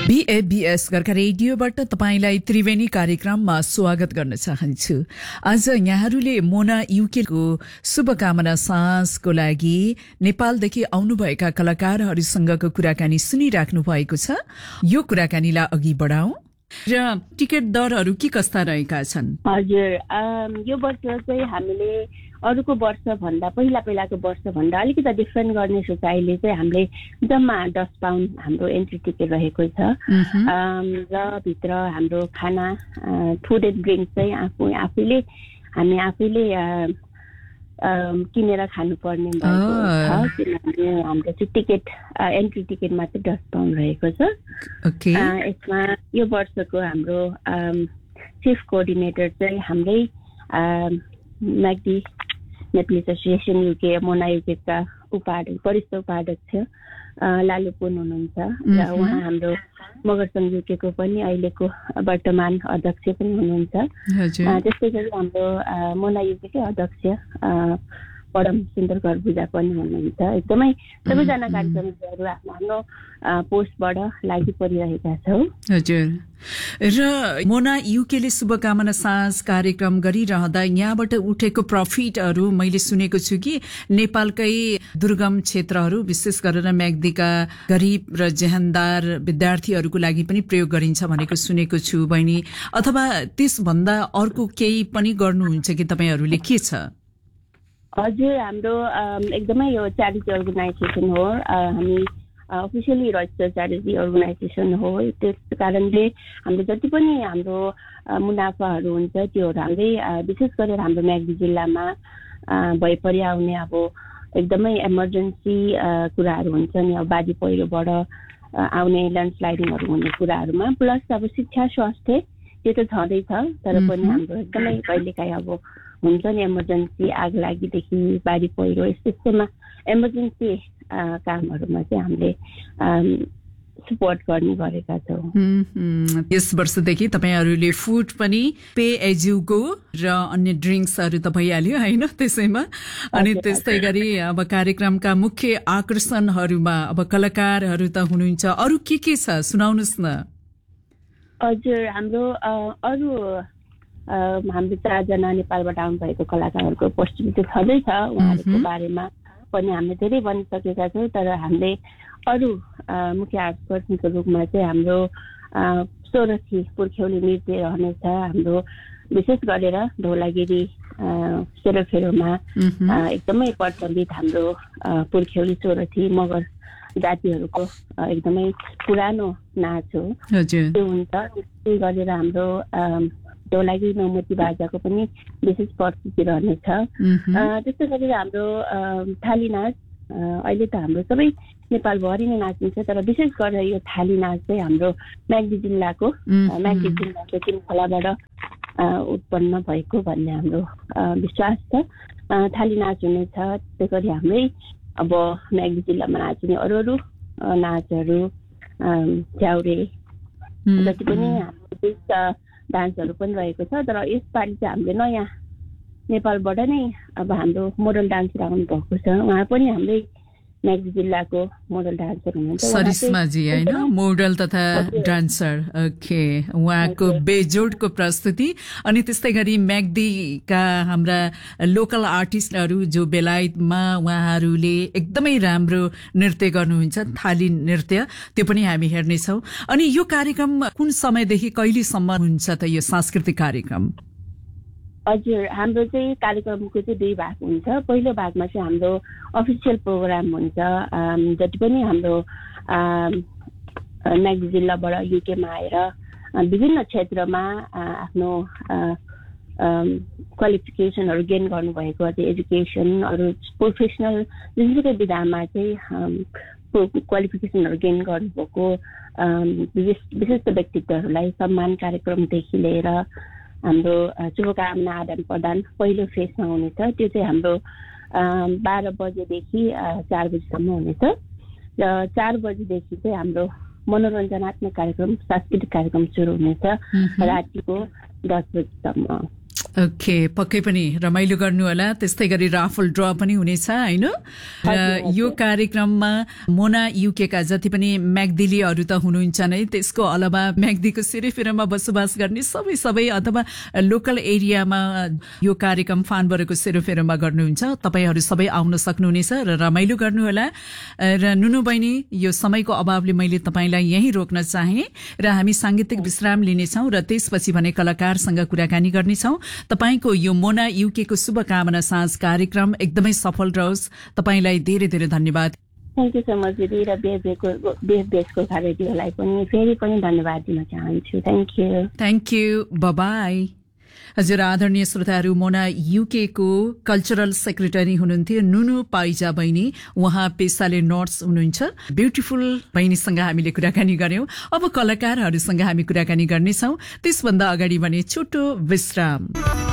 BABS गर्का रेडियोबाट तपाईलाई त्रिवेणी कार्यक्रममा स्वागत गर्न चाहन्छु। आज यहाँहरूले मोना युकेको शुभकामना साँझको लागि नेपालदेखि आउनुभएका कलाकारहरूसँगको कुराकानी सुनिराख्नु भएको छ। यो कुराकानीलाई अघि बढाउँ र टिकट दरहरू के कस्ता रहेका छन्? हजुर, यो वर्ष चाहिँ हामीले अरूको वर्ष भन्दा पहिलाको वर्ष भन्दा अलिकति डिफरेन्ट गर्ने सोचाइले चाहिँ हामीले जम्मा 10 पाउन्ड हाम्रो एन्ट्री टिकट रहेको छ। र भित्र हाम्रो खाना फुड एन्ड ड्रिङ्क चाहिँ हामी आफैले किनेर खानुपर्ने भएको छ, किनभने हाम्रो चाहिँ टिकट एन्ट्री टिकटमा चाहिँ 10 पाउन्ड रहेको छ। यसमा यो वर्षको हाम्रो चिफ कोअर्डिनेटर चाहिँ हाम्रै म्याग्दी नेप्लिज एसोसिएसन युके मोना युकेका वरिष्ठ उपाध्यक्ष लालुपुन हुनुहुन्छ र उहाँ हाम्रो मगरसंघ युकेको पनि अहिलेको वर्तमान अध्यक्ष पनि हुनुहुन्छ। त्यस्तै गरी हाम्रो मोना युकेकै अध्यक्ष परम सुन्दर घरबुजा पनि हुनुहुन्छ। एकदमै सबैजना कार्यक्रमहरू आफ्नो पोस्टबाट लागि परिरहेका छौँ। हजुर, र मोना युकेले शुभकामना साँझ कार्यक्रम गरिरहँदा यहाँबाट उठेको प्रफिटहरू मैले सुनेको छु कि नेपालकै दुर्गम क्षेत्रहरू विशेष गरेर म्याग्दीका गरिब र जेहानदार विद्यार्थीहरूको लागि पनि प्रयोग गरिन्छ भनेको सुनेको छु बहिनी, अथवा त्यसभन्दा अर्को केही पनि गर्नुहुन्छ कि तपाईँहरूले? के छ? हजुर, हाम्रो एकदमै यो च्यारिटी अर्गनाइजेसन हो। हामी अफिसियली रजिस्टर्ड च्यारिटी अर्गनाइजेसन हो। त्यस कारणले हाम्रो जति पनि हाम्रो मुनाफाहरू हुन्छ त्योहरू हाम्रै विशेष गरेर हाम्रो म्याग्दी जिल्लामा भइपरि आउने अब एकदमै इमर्जेन्सी कुराहरू हुन्छ नि, अब बाढी पहिरोबाट आउने ल्यान्डस्लाइडिङहरू हुने कुराहरूमा, प्लस अब शिक्षा स्वास्थ्य त्यो त छँदैछ, तर पनि हाम्रो एकदमै कहिलेकाहीँ अब हुन्छ नि इमर्जेन्सी आग लागिदेखि बाढी पहिरो यस्तोमा इमर्जेन्सी कामहरूमा चाहिँ हामीले सपोर्ट गर्ने गरेका छौँ। यस वर्षदेखि तपाईँहरूले फुड पनि पे एज यु गो र अन्य ड्रिङ्क्सहरू त भइहाल्यो होइन त्यसैमा। अनि त्यस्तै गरी अब कार्यक्रमका मुख्य आकर्षणहरूमा अब कलाकारहरू त हुनुहुन्छ, अरू के छ सुनाउनुहोस् न। हजुर, हाम्रो अरू हाम्रो 4 जना नेपालबाट आउनुभएको कलाकारहरूको उपस्थिति छँदैछ। उहाँहरूको बारेमा पनि हामीले धेरै भनिसकेका छौँ, तर हामीले अरू मुख्य आकर्षणको रूपमा चाहिँ हाम्रो सोरठी पुर्ख्यौली नृत्य रहनेछ। हाम्रो विशेष गरेर धौलागिरी सेरोफेरोमा एकदमै प्रचलित हाम्रो पुर्ख्यौली सोरठी मगर जातिहरूको एकदमै पुरानो नाच हो, त्यो हुन्छ। त्यही गरेर हाम्रो धौलागिरी नौमती बाजाको पनि विशेष प्रस्तुति रहनेछ। त्यस्तै गरेर हाम्रो थाली नाच अहिले त हाम्रो सबै नेपालभरि नै नाचिन्छ, तर विशेष गरेर यो थाली नाच चाहिँ हाम्रो म्याग्दी जिल्लाको तिनखोलाबाट उत्पन्न भएको भन्ने हाम्रो विश्वास छ। थाली नाच हुनेछ। त्यसै गरी हाम्रै अब म्याग्दी जिल्लामा नाचिने अरू नाचहरू च्याउरे जति पनि हाम्रो डान्सहरू पनि रहेको छ। तर यसपालि चाहिँ हामीले नयाँ नेपालबाट नै अब हाम्रो मोडल डान्सर आउनु भएको छ। उहाँ पनि हाम्रै म्याग्दी जिल्लाको मोडल डान्सर हुनुहुन्छ, सरिस्माजी होइन, मोडल तथा डान्सर। ओके, उहाँको बेजोडको प्रस्तुति। अनि त्यस्तै गरी म्याग्दीका हाम्रा लोकल आर्टिस्टहरू जो बेलायतमा उहाँहरूले एकदमै राम्रो नृत्य गर्नुहुन्छ, थाली नृत्य, त्यो पनि हामी हेर्नेछौँ। अनि यो कार्यक्रम कुन समयदेखि कहिलेसम्म हुन्छ त यो सांस्कृतिक कार्यक्रम? हजुर, हाम्रो चाहिँ कार्यक्रमको चाहिँ 2 भाग हुन्छ। पहिलो भागमा चाहिँ हाम्रो अफिसियल प्रोग्राम हुन्छ। जति पनि हाम्रो म्याग्दी जिल्लाबाट युकेमा आएर विभिन्न क्षेत्रमा आफ्नो क्वालिफिकेसनहरू गेन गर्नुभएको अझै एजुकेसन अरू प्रोफेसनल जुनसुकै विधामा चाहिँ क्वालिफिकेसनहरू गेन गर्नुभएको विशिष्ट व्यक्तित्वहरूलाई सम्मान कार्यक्रमदेखि लिएर हाम्रो शुभकामना आदान प्रदान पहिलो फेजमा हुनेछ। त्यो चाहिँ हाम्रो 12 बजेदेखि 4 बजीसम्म हुनेछ। र 4 बजीदेखि चाहिँ हाम्रो मनोरञ्जनात्मक कार्यक्रम सांस्कृतिक कार्यक्रम सुरु हुनेछ रातिको 10 बजीसम्म। ओके, पक्कै पनि रमाइलो गर्नु होला। त्यस्तै गरी राफल ड्र पनि हुनेछ हैन। यो कार्यक्रममा मोना युकेका जति पनि म्याग्दिलीहरू त हुनुहुन्छ नै, त्यसको अलावा म्याग्दीको सिरेफिरमा बसोबास गर्ने सबै अथवा लोकल एरियामा यो कार्यक्रम फानबरको सिरेफिरमा गर्नुहुन्छ, तपाईहरू सबै आउन सक्नुहुनेछ र रमाइलो गर्नुहोला। र नुनु बहिनी, यो समयको अभावले मैले तपाईलाई यही रोक्न चाहे र हामी सांगीतिक विश्राम लिनेछौँ र त्यसपछि भने कलाकारसँग कुराकानी गर्नेछौँ। तपाईको यो मोना युकेको शुभकामना साँझ कार्यक्रम एकदमै सफल रहोस्। तपाईलाई धेरै धेरै धन्यवाद। थ्याङ्क यू सो मच दिदी, र बेसको रेडियोलाई पनि फेरि पनि धन्यवाद दिन चाहन्छु। Thank you, by. हजुर, आदरणीय श्रोताहरू, मोना युकेको कल्चरल सेक्रेटरी हुनुहुन्थ्यो नुनु पाइजा बहिनी। उहाँ पेसाले नर्स हुनुहुन्छ। ब्युटिफुल बहिनीसँग हामीले कुराकानी गर्यौं। अब कलाकारहरूसँग हामी कुराकानी गर्नेछौं। त्यसभन्दा अगाडि भने छोटो विश्राम।